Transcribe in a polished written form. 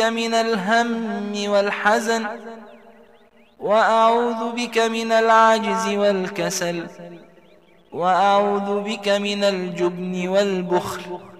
من الهم والحزن، وأعوذ بك من العجز والكسل، وأعوذ بك من الجبن والبخل،